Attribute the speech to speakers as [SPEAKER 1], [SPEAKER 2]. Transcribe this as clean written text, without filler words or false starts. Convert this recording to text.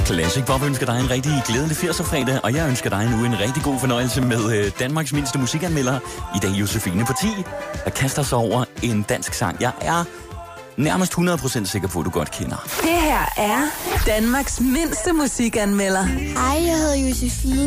[SPEAKER 1] Classic Pop ønsker dig en rigtig glædelig 80'er-fredag, og jeg ønsker dig nu en rigtig god fornøjelse med Danmarks mindste musikanmelder, i dag Josefine på 10, der kaster sig over en dansk sang. Jeg er nærmest 100% sikker på, at du godt kender.
[SPEAKER 2] Det her er Danmarks mindste musikanmelder.
[SPEAKER 3] Hej, jeg hedder Josefine.